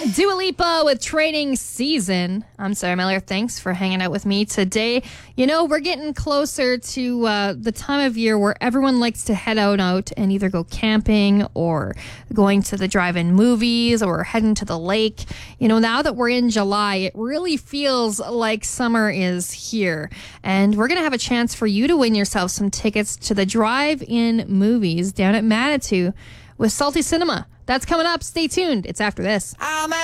Dua Lipa with Training Season. I'm Sarah Miller. Thanks for hanging out with me today. You know, we're getting closer to the time of year where everyone likes to head out and either go camping or going to the drive-in movies or heading to the lake. You know, now that we're in July, it really feels like summer is here. And we're going to have a chance for you to win yourself some tickets to the drive-in movies down at Manitou with Salty Cinema. That's coming up. Stay tuned. It's after this.